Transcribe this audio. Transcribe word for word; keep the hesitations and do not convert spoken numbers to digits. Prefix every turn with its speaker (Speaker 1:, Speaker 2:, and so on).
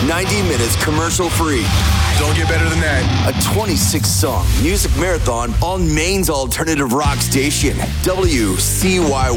Speaker 1: ninety minutes commercial free.
Speaker 2: Don't get better than that.
Speaker 1: A twenty-six song music marathon on Maine's alternative rock station, W C Y